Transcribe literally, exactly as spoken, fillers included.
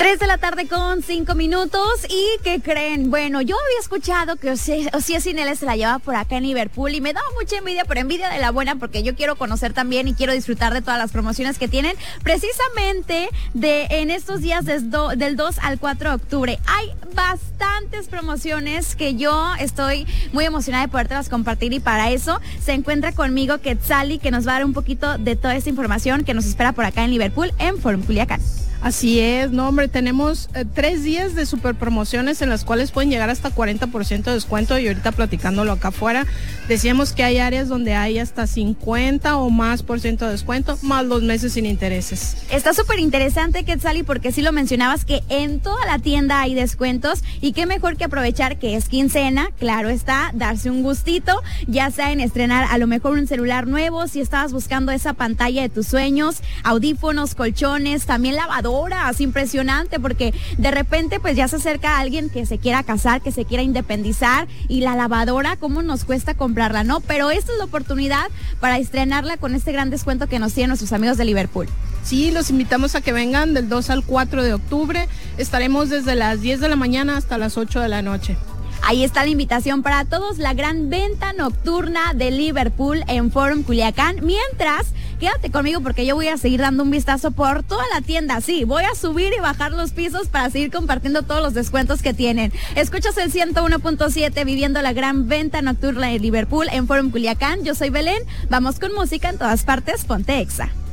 Tres de la tarde con cinco minutos. ¿Y qué creen? Bueno, yo había escuchado que Osías Cineles se la llevaba por acá en Liverpool y me daba mucha envidia, pero envidia de la buena, porque yo quiero conocer también y quiero disfrutar de todas las promociones que tienen precisamente de en estos días des do, del dos al cuatro de octubre. Hay bastantes promociones que yo estoy muy emocionada de podértelas compartir, y para eso se encuentra conmigo Quetzali, que nos va a dar un poquito de toda esta información que nos espera por acá en Liverpool en Forum Culiacán. Así es, no hombre, tenemos eh, tres días de super promociones en las cuales pueden llegar hasta cuarenta por ciento de descuento, y ahorita platicándolo acá afuera, decíamos que hay áreas donde hay hasta cincuenta o más por ciento de descuento, más los meses sin intereses. Está súper interesante, Quetzali, porque sí lo mencionabas, que en toda la tienda hay descuentos, y qué mejor que aprovechar que es quincena, claro está, darse un gustito, ya sea en estrenar a lo mejor un celular nuevo, si estabas buscando esa pantalla de tus sueños, audífonos, colchones, también lavador. Es impresionante porque de repente pues ya se acerca alguien que se quiera casar, que se quiera independizar, y la lavadora, ¿cómo nos cuesta comprarla, no? Pero esta es la oportunidad para estrenarla con este gran descuento que nos tienen nuestros amigos de Liverpool. Sí, los invitamos a que vengan del dos al cuatro de octubre. Estaremos desde las diez de la mañana hasta las ocho de la noche. Ahí está la invitación para todos, la gran venta nocturna de Liverpool en Forum Culiacán. Mientras, quédate conmigo porque yo voy a seguir dando un vistazo por toda la tienda. Sí, voy a subir y bajar los pisos para seguir compartiendo todos los descuentos que tienen. Escuchas el ciento uno punto siete, viviendo la gran venta nocturna de Liverpool en Forum Culiacán. Yo soy Belén, vamos con música en todas partes, ponte Exa.